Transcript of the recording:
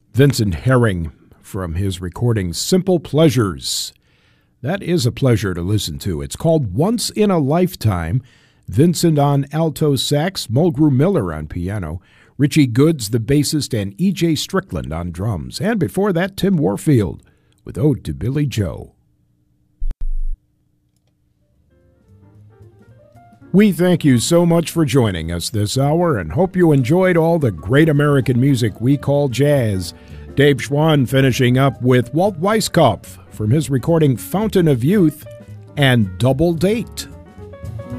Vincent Herring from his recording Simple Pleasures. That is a pleasure to listen to. It's called Once in a Lifetime. Vincent on alto sax, Mulgrew Miller on piano, Richie Goods, the bassist, and E.J. Strickland on drums. And before that, Tim Warfield with Ode to Billy Joe. We thank you so much for joining us this hour and hope you enjoyed all the great American music we call jazz. Dave Schwann finishing up with Walt Weiskopf from his recording Fountain of Youth and Double Date.